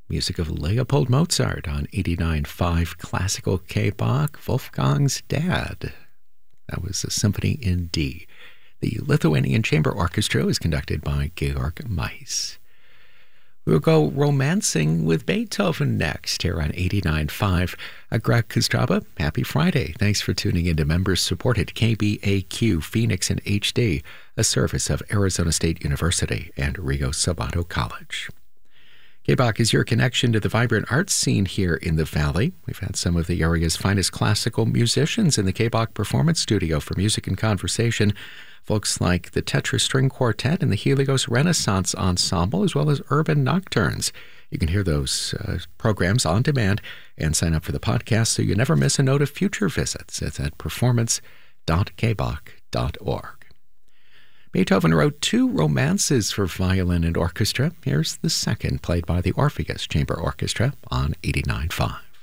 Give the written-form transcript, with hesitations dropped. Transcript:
Music of Leopold Mozart on 89.5 Classical K-Bach, Wolfgang's Dad. That was a symphony in D. The Lithuanian Chamber Orchestra is conducted by Georg Mais. We'll go romancing with Beethoven next here on 89.5. Greg Kostraba, happy Friday. Thanks for tuning in to members-supported KBAQ Phoenix in HD, a service of Arizona State University and Rio Sabato College. K-Bach is your connection to the vibrant arts scene here in the Valley. We've had some of the area's finest classical musicians in the K-Bach Performance Studio for music and conversation. Folks like the Tetra String Quartet and the Helios Renaissance Ensemble, as well as Urban Nocturnes. You can hear those programs on demand and sign up for the podcast so you never miss a note of future visits. It's at performance.kbach.org. Beethoven wrote 2 romances for violin and orchestra. Here's the second, played by the Orpheus Chamber Orchestra on 89.5.